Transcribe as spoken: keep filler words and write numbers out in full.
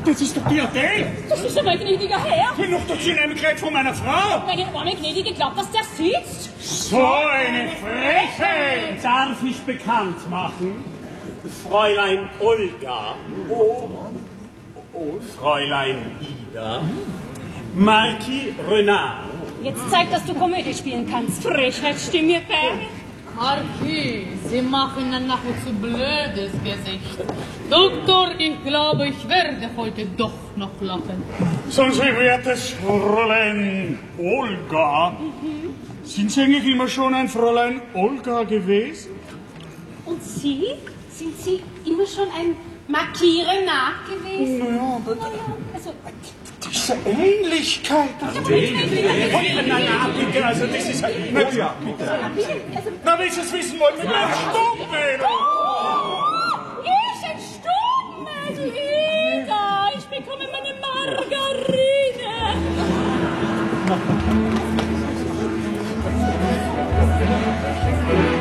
Das ist doch die Adele. Das ist aber ein gnädiger Herr. Ich bin noch dazu in einem Kleid von meiner Frau. Meine arme Gnädige glaubt, dass der sitzt. So eine Frechheit. Darf ich bekannt machen? Fräulein Olga. Oh, oh, Fräulein Ida. Marquis Renard. Jetzt zeig, dass du Komödie spielen kannst. Frechheit, stimm mir bei. Marquis, Sie machen ein nachher zu blödes Gesicht. Doktor, ich glaube, ich werde heute doch noch lachen. Sagen Sie, wertes Fräulein Olga, mhm. Sind Sie eigentlich immer schon ein Fräulein Olga gewesen? Und Sie? Sind Sie immer schon ein Marquis Renard gewesen? Naja, aber naja, also, diese Ähnlichkeit. Also, Ähnlichkeit. Nein, nein, bitte, also das ist... Na, ja, bitte. Na, wenn Sie es wissen wollen, mit meinem Stummmädel. Oh, ich ein Stummmädel, Ida. Ich bekomme meine Margarine.